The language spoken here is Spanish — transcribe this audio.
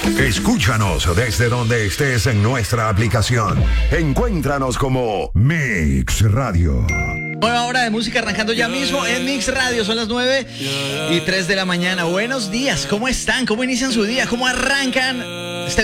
Escúchanos desde donde estés en nuestra aplicación. Encuéntranos como Mix Radio. Nueva hora de música arrancando ya mismo en Mix Radio. Son las 9:03 de la mañana. Buenos días, ¿cómo están? ¿Cómo inician su día? ¿Cómo arrancan